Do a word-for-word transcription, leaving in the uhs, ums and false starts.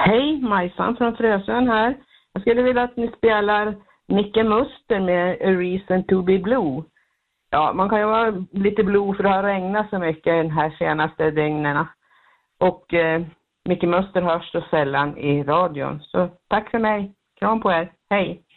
Hej, Majsan från Frösön här. Jag skulle vilja att ni spelar Micke Muster med A Reason to be Blue. Ja, man kan ju vara lite blue för att ha regnat så mycket den här senaste dygnen. Och eh, Micke Muster hörs så sällan i radion. Så tack för mig. Kram på er. Hej.